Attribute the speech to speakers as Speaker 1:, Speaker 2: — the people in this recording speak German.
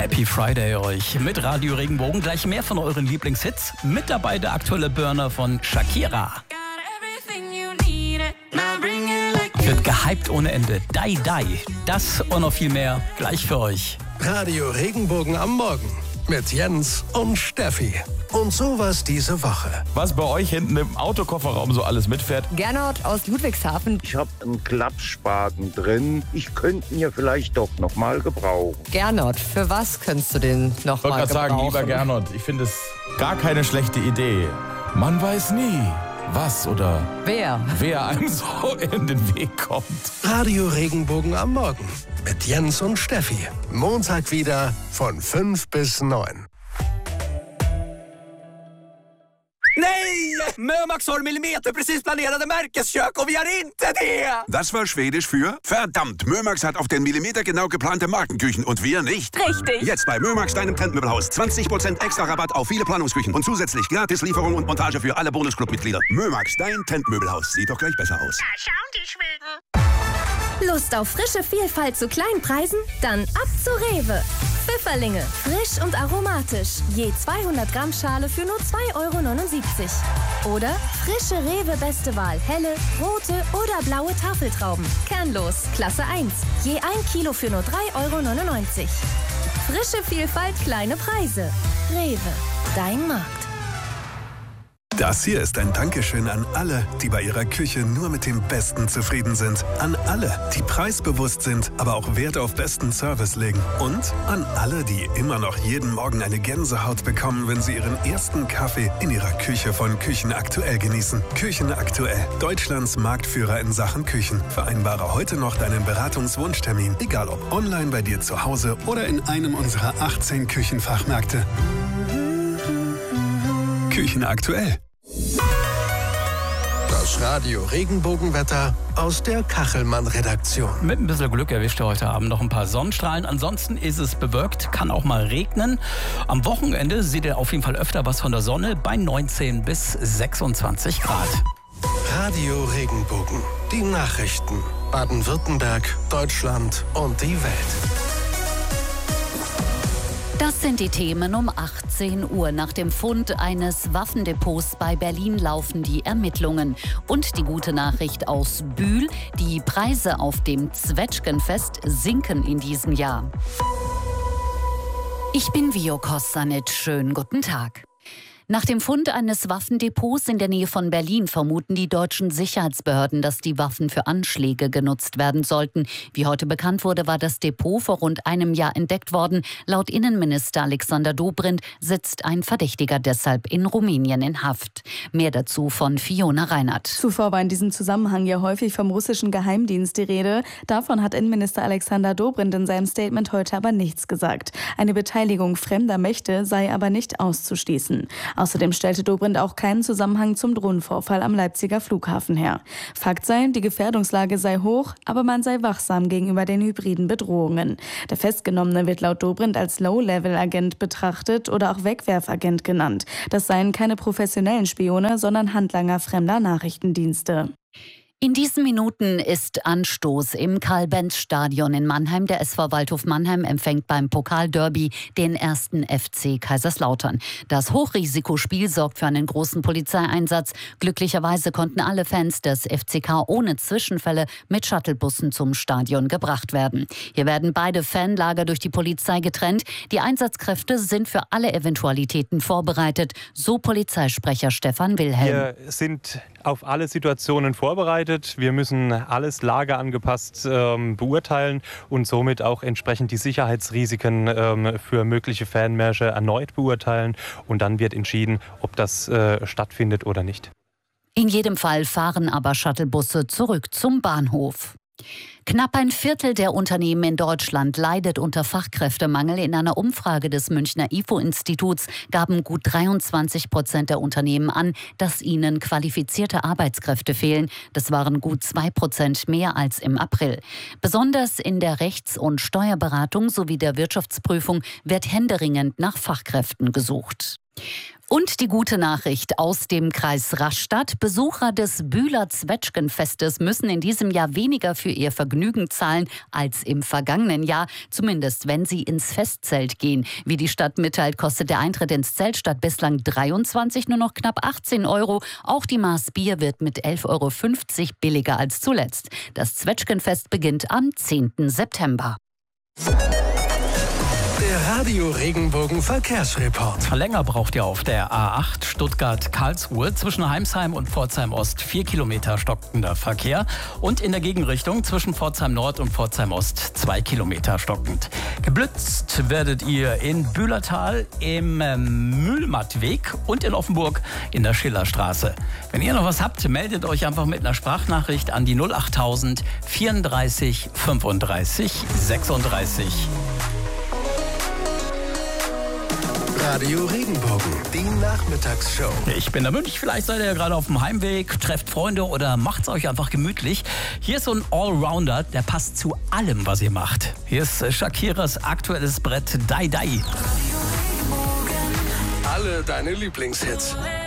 Speaker 1: Happy Friday euch mit Radio Regenbogen. Gleich mehr von euren Lieblingshits. Mit dabei der aktuelle Burner von Shakira. Wird gehypt ohne Ende. Die, die. Das und noch viel mehr gleich für euch.
Speaker 2: Radio Regenbogen am Morgen mit Jens und Steffi. Und sowas diese Woche.
Speaker 3: Was bei euch hinten im Autokofferraum so alles mitfährt?
Speaker 4: Gernot aus Ludwigshafen.
Speaker 5: Ich habe einen Klappspaten drin. Ich könnte ihn ja vielleicht doch noch mal gebrauchen.
Speaker 4: Gernot, für was könntest du den noch mal gebrauchen?
Speaker 3: Ich wollte gerade sagen, lieber Gernot, ich finde es gar keine schlechte Idee. Man weiß nie, was oder
Speaker 4: wer
Speaker 3: einem so in den Weg kommt.
Speaker 2: Radio Regenbogen am Morgen mit Jens und Steffi. Montag wieder von 5 bis 9.
Speaker 6: Nej! Mömax har millimeterprecis planerade märkeskök och vi har inte det!
Speaker 7: Das war Schwedisch für verdammt, Mömax hat auf den Millimeter genau geplante Markenküchen und wir nicht.
Speaker 8: Richtig.
Speaker 7: Jetzt bei Mömax, deinem Trendmöbelhaus. 20% extra Rabatt auf viele Planungsküchen und zusätzlich Gratislieferung und Montage für alle Bonusclub-Mitglieder. Mömax, dein Trendmöbelhaus. Sieht doch gleich besser aus.
Speaker 8: Da schauen die Schweden.
Speaker 9: Lust auf frische Vielfalt zu kleinen Preisen? Dann ab zu Rewe. Pfifferlinge, frisch und aromatisch. Je 200 Gramm Schale für nur 2,79 €. Oder frische Rewe Beste Wahl, helle, rote oder blaue Tafeltrauben. Kernlos, Klasse 1. Je 1 Kilo für nur 3,99 €. Frische Vielfalt, kleine Preise. Rewe, dein Markt.
Speaker 2: Das hier ist ein Dankeschön an alle, die bei ihrer Küche nur mit dem Besten zufrieden sind. An alle, die preisbewusst sind, aber auch Wert auf besten Service legen. Und an alle, die immer noch jeden Morgen eine Gänsehaut bekommen, wenn sie ihren ersten Kaffee in ihrer Küche von Küchen Aktuell genießen. Küchen Aktuell, Deutschlands Marktführer in Sachen Küchen. Vereinbare heute noch deinen Beratungswunschtermin, egal ob online bei dir zu Hause oder in einem unserer 18 Küchenfachmärkte. Küchen Aktuell. Das Radio Regenbogenwetter aus der Kachelmann-Redaktion.
Speaker 1: Mit ein bisschen Glück erwischt ihr heute Abend noch ein paar Sonnenstrahlen. Ansonsten ist es bewölkt, kann auch mal regnen. Am Wochenende seht ihr auf jeden Fall öfter was von der Sonne bei 19 bis 26 Grad.
Speaker 2: Radio Regenbogen. Die Nachrichten. Baden-Württemberg, Deutschland und die Welt.
Speaker 10: Das sind die Themen um 18 Uhr. Nach dem Fund eines Waffendepots bei Berlin laufen die Ermittlungen. Und die gute Nachricht aus Bühl: Die Preise auf dem Zwetschgenfest sinken in diesem Jahr. Ich bin Vio Kosanic. Schönen guten Tag. Nach dem Fund eines Waffendepots in der Nähe von Berlin vermuten die deutschen Sicherheitsbehörden, dass die Waffen für Anschläge genutzt werden sollten. Wie heute bekannt wurde, war das Depot vor rund einem Jahr entdeckt worden. Laut Innenminister Alexander Dobrindt sitzt ein Verdächtiger deshalb in Rumänien in Haft. Mehr dazu von Fiona Reinhardt.
Speaker 11: Zuvor war in diesem Zusammenhang ja häufig vom russischen Geheimdienst die Rede. Davon hat Innenminister Alexander Dobrindt in seinem Statement heute aber nichts gesagt. Eine Beteiligung fremder Mächte sei aber nicht auszuschließen. Außerdem stellte Dobrindt auch keinen Zusammenhang zum Drohnenvorfall am Leipziger Flughafen her. Fakt sei, die Gefährdungslage sei hoch, aber man sei wachsam gegenüber den hybriden Bedrohungen. Der Festgenommene wird laut Dobrindt als Low-Level-Agent betrachtet oder auch Wegwerfagent genannt. Das seien keine professionellen Spione, sondern Handlanger fremder Nachrichtendienste.
Speaker 10: In diesen Minuten ist Anstoß im Karl-Benz-Stadion in Mannheim. Der SV Waldhof Mannheim empfängt beim Pokalderby den 1. FC Kaiserslautern. Das Hochrisikospiel sorgt für einen großen Polizeieinsatz. Glücklicherweise konnten alle Fans des FCK ohne Zwischenfälle mit Shuttlebussen zum Stadion gebracht werden. Hier werden beide Fanlager durch die Polizei getrennt. Die Einsatzkräfte sind für alle Eventualitäten vorbereitet, so Polizeisprecher Stefan Wilhelm.
Speaker 12: Wir sind auf alle Situationen vorbereitet. Wir müssen alles lageangepasst beurteilen und somit auch entsprechend die Sicherheitsrisiken für mögliche Fanmärsche erneut beurteilen. Und dann wird entschieden, ob das stattfindet oder nicht.
Speaker 10: In jedem Fall fahren aber Shuttlebusse zurück zum Bahnhof. Knapp ein Viertel der Unternehmen in Deutschland leidet unter Fachkräftemangel. In einer Umfrage des Münchner IFO-Instituts gaben gut 23% der Unternehmen an, dass ihnen qualifizierte Arbeitskräfte fehlen. Das waren gut 2% mehr als im April. Besonders in der Rechts- und Steuerberatung sowie der Wirtschaftsprüfung wird händeringend nach Fachkräften gesucht. Und die gute Nachricht aus dem Kreis Rastatt. Besucher des Bühler Zwetschgenfestes müssen in diesem Jahr weniger für ihr Vergnügen zahlen als im vergangenen Jahr. Zumindest wenn sie ins Festzelt gehen. Wie die Stadt mitteilt, kostet der Eintritt ins Zelt statt bislang 23 nur noch knapp 18 €. Auch die Maß Bier wird mit 11,50 € billiger als zuletzt. Das Zwetschgenfest beginnt am 10. September.
Speaker 13: Der Radio Regenbogen Verkehrsreport.
Speaker 1: Länger braucht ihr auf der A8 Stuttgart-Karlsruhe. Zwischen Heimsheim und Pforzheim-Ost 4 Kilometer stockender Verkehr. Und in der Gegenrichtung zwischen Pforzheim-Nord und Pforzheim-Ost 2 Kilometer stockend. Geblitzt werdet ihr in Bühlertal im Mühlmattweg und in Offenburg in der Schillerstraße. Wenn ihr noch was habt, meldet euch einfach mit einer Sprachnachricht an die 08000 34 35 36.
Speaker 13: Radio Regenbogen, die Nachmittagsshow.
Speaker 1: Ich bin der Münch, vielleicht seid ihr ja gerade auf dem Heimweg, trefft Freunde oder macht's euch einfach gemütlich. Hier ist so ein Allrounder, der passt zu allem, was ihr macht. Hier ist Shakiras aktuelles Brett Die Die.
Speaker 13: Alle deine Lieblingshits.